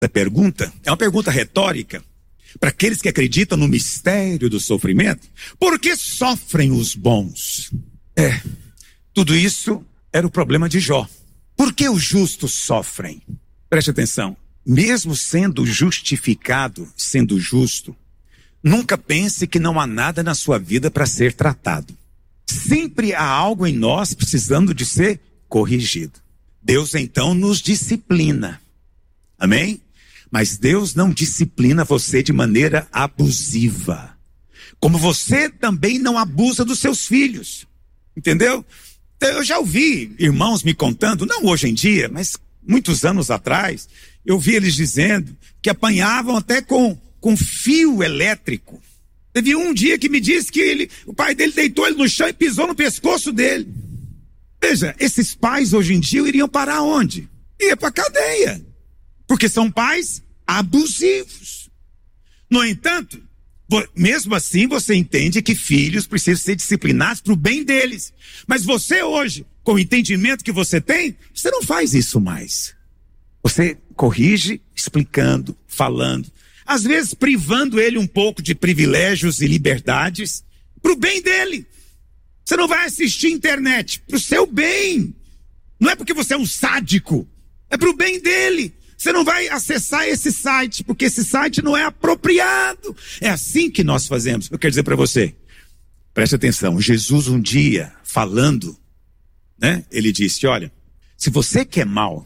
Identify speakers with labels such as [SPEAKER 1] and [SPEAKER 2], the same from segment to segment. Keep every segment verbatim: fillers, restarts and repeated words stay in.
[SPEAKER 1] A pergunta é uma pergunta retórica para aqueles que acreditam no mistério do sofrimento. Por que sofrem os bons? É, tudo isso era o problema de Jó. Por que os justos sofrem? Preste atenção. Mesmo sendo justificado, sendo justo, nunca pense que não há nada na sua vida para ser tratado. Sempre há algo em nós precisando de ser corrigido. Deus então nos disciplina. Amém? Mas Deus não disciplina você de maneira abusiva. Como você também não abusa dos seus filhos. Entendeu? Eu já ouvi irmãos me contando, não hoje em dia, mas muitos anos atrás, eu vi eles dizendo que apanhavam até com, com fio elétrico. Teve um dia que me disse que ele, o pai dele deitou ele no chão e pisou no pescoço dele. Veja, esses pais hoje em dia iriam parar onde? Ia para a cadeia. Porque são pais abusivos. No entanto, mesmo assim você entende que filhos precisam ser disciplinados para o bem deles. Mas você hoje, com o entendimento que você tem, você não faz isso mais. Você corrige explicando, falando, às vezes privando ele um pouco de privilégios e liberdades para o bem dele. Você não vai assistir internet para o seu bem. Não é porque você é um sádico, é para o bem dele. Você não vai acessar esse site, porque esse site não é apropriado. É assim que nós fazemos. Eu quero dizer para você, preste atenção, Jesus um dia, falando, né, ele disse, olha, se você que é mau,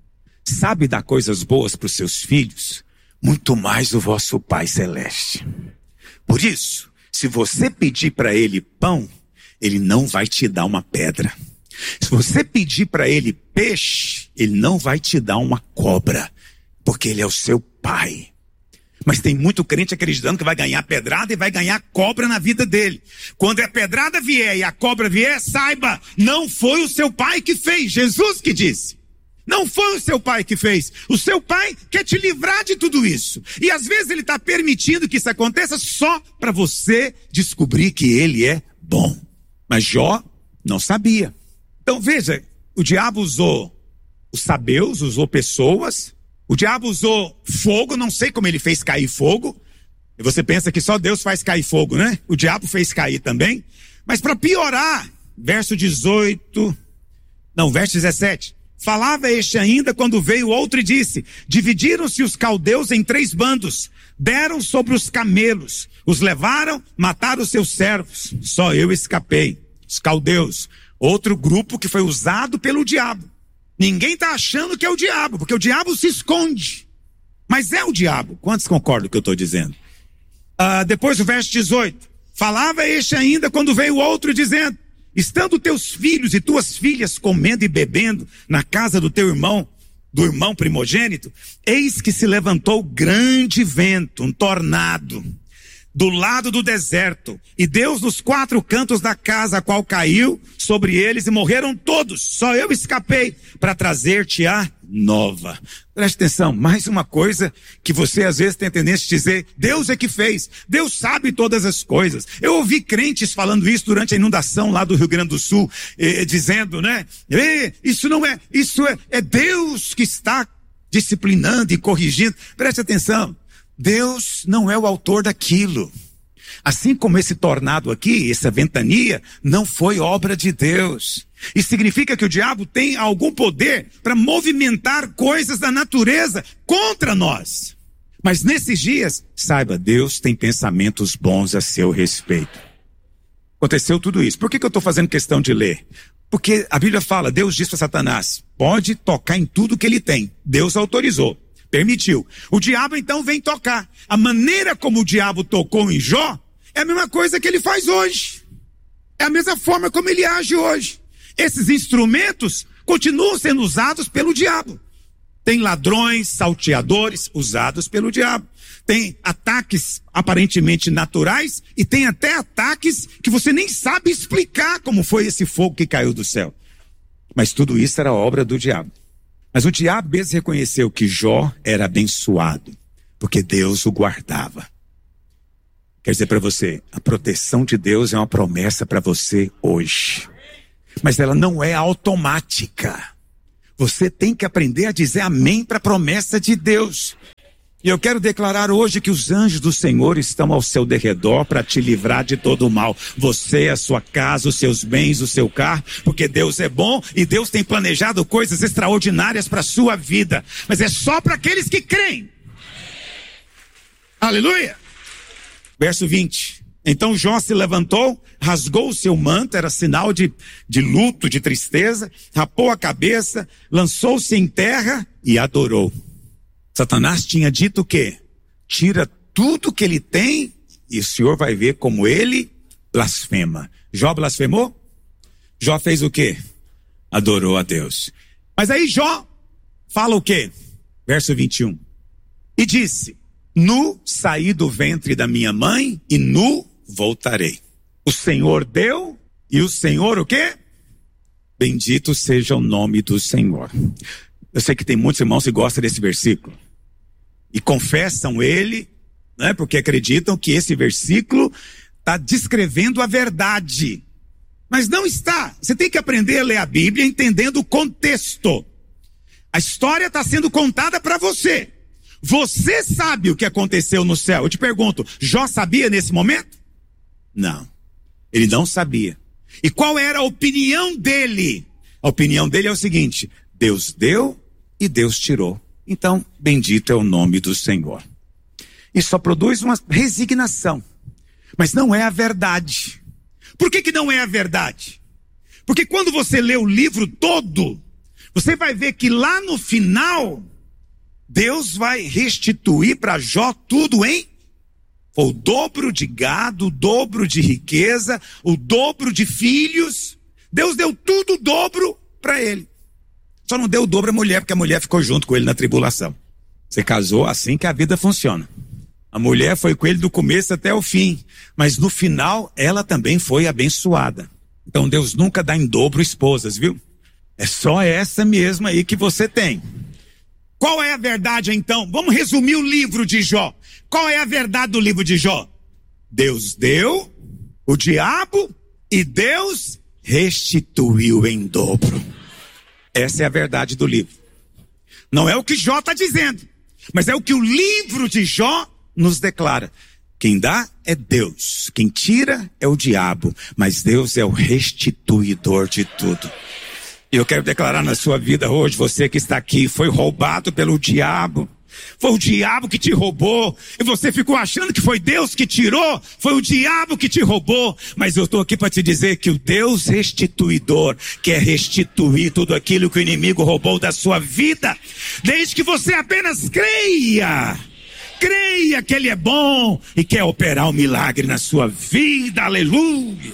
[SPEAKER 1] sabe dar coisas boas para os seus filhos, muito mais o vosso Pai Celeste. Por isso, se você pedir para ele pão, ele não vai te dar uma pedra. Se você pedir para ele peixe, ele não vai te dar uma cobra, porque ele é o seu pai. Mas tem muito crente acreditando que vai ganhar pedrada e vai ganhar cobra na vida dele. Quando a pedrada vier e a cobra vier, saiba, não foi o seu pai que fez, Jesus que disse. Não foi o seu pai que fez. O seu pai quer te livrar de tudo isso. E às vezes ele está permitindo que isso aconteça só para você descobrir que ele é bom. Mas Jó não sabia. Então veja, o diabo usou os sabeus, usou pessoas, o diabo usou fogo, não sei como ele fez cair fogo, e você pensa que só Deus faz cair fogo, né? O diabo fez cair também, mas para piorar, verso dezoito, não, verso dezessete, falava este ainda quando veio outro e disse, dividiram-se os caldeus em três bandos, deram sobre os camelos, os levaram, mataram os seus servos, só eu escapei, os caldeus. Outro grupo que foi usado pelo diabo. Ninguém está achando que é o diabo, porque o diabo se esconde. Mas é o diabo. Quantos concordam com o que eu estou dizendo? Ah, depois do verso dezoito. Falava este ainda quando veio outro dizendo, estando teus filhos e tuas filhas comendo e bebendo na casa do teu irmão, do irmão primogênito, eis que se levantou grande vento, um tornado, do lado do deserto, e Deus nos quatro cantos da casa, a qual caiu sobre eles, e morreram todos, só eu escapei, para trazer-te a nova. Preste atenção, mais uma coisa que você às vezes tem tendência a dizer, Deus é que fez, Deus sabe todas as coisas. Eu ouvi crentes falando isso durante a inundação lá do Rio Grande do Sul, eh, dizendo, né, eh, isso não é, isso é, é Deus que está disciplinando e corrigindo. Preste atenção. Deus não é o autor daquilo. Assim como esse tornado aqui, essa ventania, não foi obra de Deus. Isso significa que o diabo tem algum poder para movimentar coisas da natureza contra nós. Mas nesses dias, saiba, Deus tem pensamentos bons a seu respeito. Aconteceu tudo isso. Por que que eu estou fazendo questão de ler? Porque a Bíblia fala, Deus disse para Satanás, pode tocar em tudo que ele tem. Deus autorizou. Permitiu. O diabo então vem tocar. A maneira como o diabo tocou em Jó é a mesma coisa que ele faz hoje. É a mesma forma como ele age hoje. Esses instrumentos continuam sendo usados pelo diabo. Tem ladrões, salteadores usados pelo diabo. Tem ataques aparentemente naturais e tem até ataques que você nem sabe explicar como foi esse fogo que caiu do céu. Mas tudo isso era obra do diabo. Mas o diabo mesmo reconheceu que Jó era abençoado, porque Deus o guardava. Quer dizer para você, a proteção de Deus é uma promessa para você hoje. Mas ela não é automática. Você tem que aprender a dizer amém para a promessa de Deus. E eu quero declarar hoje que os anjos do Senhor estão ao seu derredor para te livrar de todo o mal. Você, a sua casa, os seus bens, o seu carro, porque Deus é bom e Deus tem planejado coisas extraordinárias para a sua vida. Mas é só para aqueles que creem. Aleluia! Verso vinte. Então Jó se levantou, rasgou o seu manto, era sinal de, de luto, de tristeza, rapou a cabeça, lançou-se em terra e adorou. Satanás tinha dito o quê? Tira tudo que ele tem e o Senhor vai ver como ele blasfema. Jó blasfemou? Jó fez o quê? Adorou a Deus. Mas aí Jó fala o quê? Verso vinte e um. E disse: nu saí do ventre da minha mãe e nu voltarei. O Senhor deu e o Senhor o quê? Bendito seja o nome do Senhor. Eu sei que tem muitos irmãos que gostam desse versículo e confessam ele, né, porque acreditam que esse versículo está descrevendo a verdade. Mas não está. Você tem que aprender a ler a Bíblia entendendo o contexto. A história está sendo contada para você. Você sabe o que aconteceu no céu. Eu te pergunto, Jó sabia nesse momento? Não. Ele não sabia. E qual era a opinião dele? A opinião dele é o seguinte: Deus deu e Deus tirou. Então, bendito é o nome do Senhor. Isso só produz uma resignação. Mas não é a verdade. Por que que não é a verdade? Porque quando você lê o livro todo, você vai ver que lá no final, Deus vai restituir para Jó tudo em o dobro de gado, o dobro de riqueza, o dobro de filhos. Deus deu tudo o dobro para ele. Só não deu o dobro à mulher, porque a mulher ficou junto com ele na tribulação. Você casou, assim que a vida funciona. A mulher foi com ele do começo até o fim, mas no final ela também foi abençoada. Então Deus nunca dá em dobro esposas, viu? É só essa mesma aí que você tem. Qual é a verdade então? Vamos resumir o livro de Jó. Qual é a verdade do livro de Jó? Deus deu, o diabo e Deus restituiu em dobro. Essa é a verdade do livro. Não é o que Jó está dizendo, mas é o que o livro de Jó nos declara. Quem dá é Deus, quem tira é o diabo, mas Deus é o restituidor de tudo. E eu quero declarar na sua vida hoje, você que está aqui, foi roubado pelo diabo. Foi o diabo que te roubou, e você ficou achando que foi Deus que tirou, foi o diabo que te roubou. Mas eu estou aqui para te dizer que o Deus restituidor quer restituir tudo aquilo que o inimigo roubou da sua vida, desde que você apenas creia. Creia que Ele é bom e quer operar um milagre na sua vida, aleluia.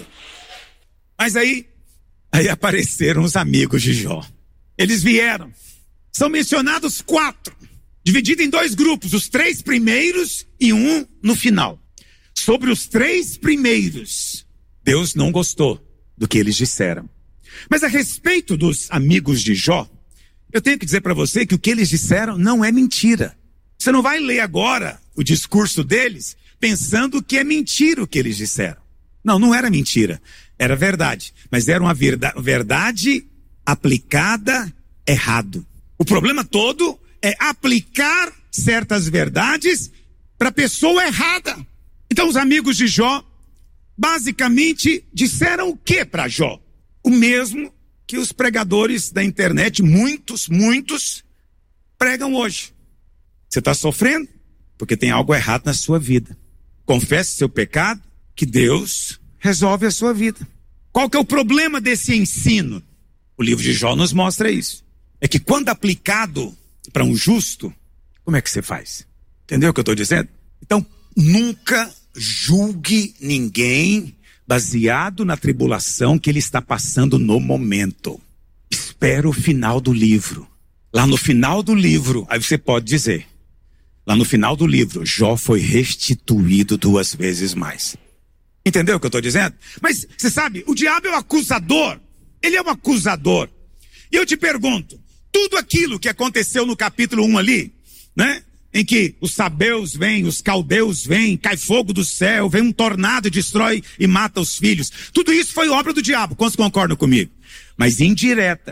[SPEAKER 1] Mas aí, aí apareceram os amigos de Jó. Eles vieram, são mencionados quatro, dividido em dois grupos, os três primeiros e um no final. Sobre os três primeiros, Deus não gostou do que eles disseram. Mas a respeito dos amigos de Jó, eu tenho que dizer para você que o que eles disseram não é mentira. Você não vai ler agora o discurso deles pensando que é mentira o que eles disseram. Não, não era mentira, era verdade. Mas era uma verdade aplicada errado. O problema todo é aplicar certas verdades para a pessoa errada. Então os amigos de Jó basicamente disseram o que para Jó? O mesmo que os pregadores da internet, muitos, muitos, pregam hoje. Você está sofrendo? Porque tem algo errado na sua vida. Confesse seu pecado, que Deus resolve a sua vida. Qual que é o problema desse ensino? O livro de Jó nos mostra isso. É que quando aplicado para um justo, como é que você faz? Entendeu o que eu estou dizendo? Então, nunca julgue ninguém baseado na tribulação que ele está passando no momento. Espera o final do livro. Lá no final do livro, aí você pode dizer, lá no final do livro, Jó foi restituído duas vezes mais. Entendeu o que eu estou dizendo? Mas, você sabe, o diabo é o acusador. Ele é um acusador. E eu te pergunto, tudo aquilo que aconteceu no capítulo um ali, né? Em que os sabeus vêm, os caldeus vêm, cai fogo do céu, vem um tornado e destrói e mata os filhos. Tudo isso foi obra do diabo, quantos concordam comigo? Mas indireta.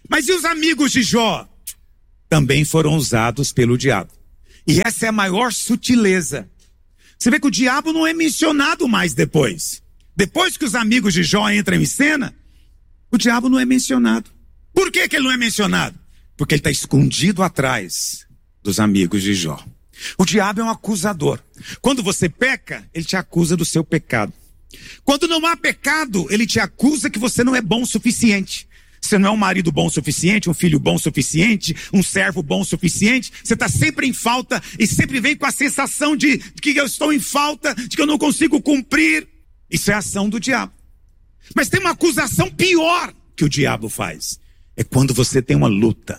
[SPEAKER 1] Mas e os amigos de Jó? Também foram usados pelo diabo. E essa é a maior sutileza. Você vê que o diabo não é mencionado mais depois. Depois que os amigos de Jó entram em cena, o diabo não é mencionado. Por que que ele não é mencionado? Porque ele está escondido atrás dos amigos de Jó. O diabo é um acusador. Quando você peca, ele te acusa do seu pecado. Quando não há pecado, ele te acusa que você não é bom o suficiente. Você não é um marido bom o suficiente, um filho bom o suficiente, um servo bom o suficiente. Você está sempre em falta e sempre vem com a sensação de, de que eu estou em falta, de que eu não consigo cumprir. Isso é a ação do diabo. Mas tem uma acusação pior que o diabo faz. É quando você tem uma luta.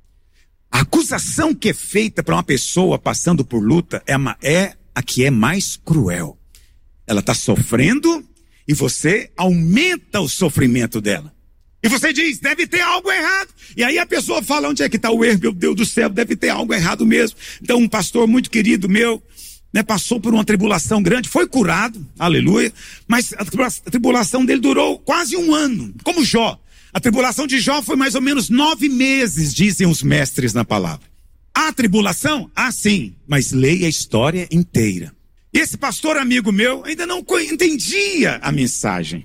[SPEAKER 1] A acusação que é feita para uma pessoa passando por luta é, uma, é a que é mais cruel. Ela está sofrendo e você aumenta o sofrimento dela. E você diz, deve ter algo errado. E aí a pessoa fala, onde é que está o erro? Meu Deus do céu, deve ter algo errado mesmo. Então um pastor muito querido meu, né, passou por uma tribulação grande, foi curado, aleluia. Mas a tribulação dele durou quase um ano, como Jó. A tribulação de Jó foi mais ou menos nove meses, dizem os mestres na palavra. A tribulação? Ah, sim, mas leia a história inteira. Esse pastor amigo meu ainda não entendia a mensagem.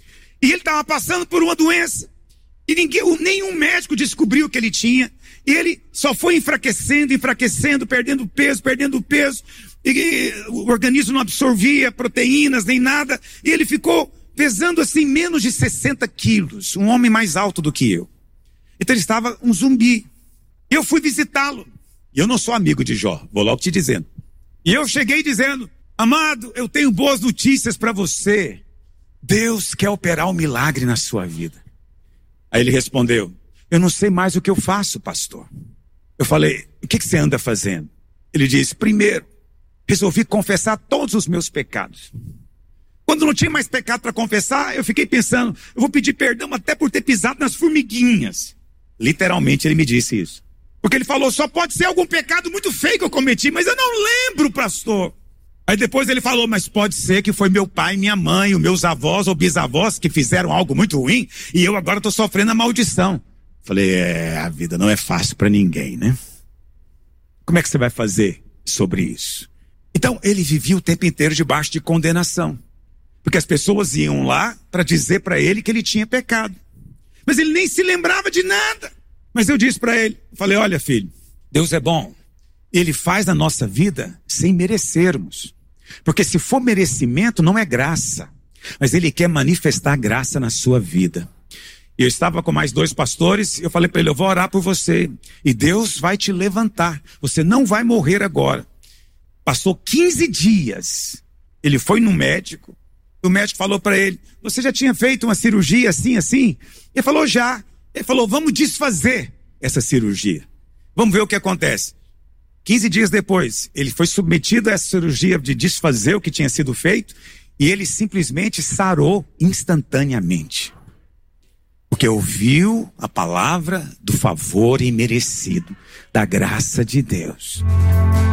[SPEAKER 1] E ele estava passando por uma doença. E ninguém, nenhum médico descobriu o que ele tinha. E ele só foi enfraquecendo, enfraquecendo, perdendo peso, perdendo peso. E, e o organismo não absorvia proteínas nem nada. E ele ficou pesando assim menos de sessenta quilos. Um homem mais alto do que eu. Então ele estava um zumbi. E eu fui visitá-lo. E eu não sou amigo de Jó, vou logo te dizendo. E eu cheguei dizendo, amado, eu tenho boas notícias para você. Deus quer operar um milagre na sua vida. Aí ele respondeu, eu não sei mais o que eu faço, pastor. Eu falei, o que, que você anda fazendo? Ele disse, primeiro, resolvi confessar todos os meus pecados. Quando não tinha mais pecado para confessar, eu fiquei pensando, eu vou pedir perdão até por ter pisado nas formiguinhas. Literalmente ele me disse isso. Porque ele falou, só pode ser algum pecado muito feio que eu cometi, mas eu não lembro, pastor. Aí depois ele falou, mas pode ser que foi meu pai, minha mãe, os meus avós ou bisavós que fizeram algo muito ruim e eu agora estou sofrendo a maldição. Falei, é, a vida não é fácil para ninguém, né? Como é que você vai fazer sobre isso? Então ele vivia o tempo inteiro debaixo de condenação. Porque as pessoas iam lá para dizer para ele que ele tinha pecado. Mas ele nem se lembrava de nada. Mas eu disse para ele, falei, olha filho, Deus é bom. Ele faz na nossa vida sem merecermos. Porque se for merecimento, não é graça. Mas ele quer manifestar graça na sua vida. Eu estava com mais dois pastores, e eu falei para ele, eu vou orar por você. E Deus vai te levantar. Você não vai morrer agora. Passou quinze dias. Ele foi no médico. O médico falou para ele, você já tinha feito uma cirurgia assim, assim? Ele falou, já. Ele falou, vamos desfazer essa cirurgia. Vamos ver o que acontece. quinze dias depois, ele foi submetido a essa cirurgia de desfazer o que tinha sido feito e ele simplesmente sarou instantaneamente. Porque ouviu a palavra do favor imerecido, da graça de Deus.